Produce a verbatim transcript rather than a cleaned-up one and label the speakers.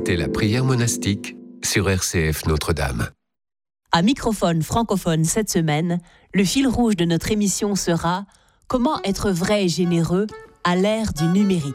Speaker 1: C'était la prière monastique sur R C F Notre-Dame.
Speaker 2: À microphone francophone cette semaine, le fil rouge de notre émission sera « Comment être vrai et généreux à l'ère du numérique ?»